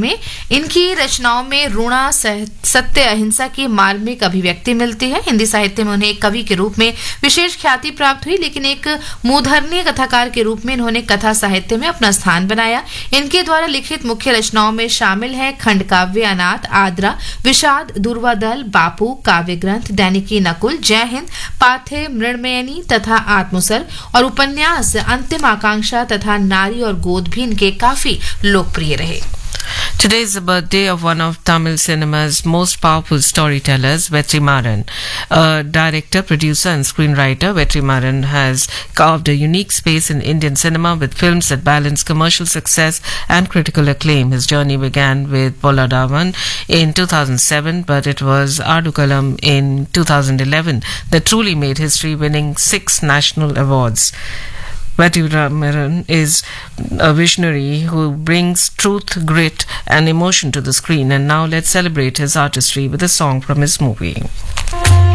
में इनकी रचनाओं में रूणा सत्य अहिंसा की मार्मिक अभिव्यक्ति मिलती है। हिंदी साहित्य में उन्हें एक कवि के रूप में विशेष ख्याति प्राप्त हुई, लेकिन एक मूर्धन्य कथाकार के रूप में इन्होंने कथा साहित्य में अपना स्थान बनाया। इनके द्वारा लिखित मुख्य रचनाओं में शामिल है खंड काव्य अनाथ, आद्रा, विषाद, दुर्वादल, बापू, काव्य ग्रंथ, दैनिकी नकुल, जय हिंद, पाथे, मृणमयनी तथा आत्मसर और उपन्यास अंतिम आकांक्षा तथा नारी और गोद भी इनके काफी लोकप्रिय रहे। Today is the birthday of one of Tamil cinema's most powerful storytellers, Vetrimaran. A director, producer and screenwriter, Vetrimaran has carved a unique space in Indian cinema with films that balance commercial success and critical acclaim. His journey began with Poladavan in 2007, but it was Adukalam in 2011 that truly made history, winning 6 national awards. Vetrimaran is a visionary who brings truth, grit and emotion to the screen, and now let's celebrate his artistry with a song from his movie.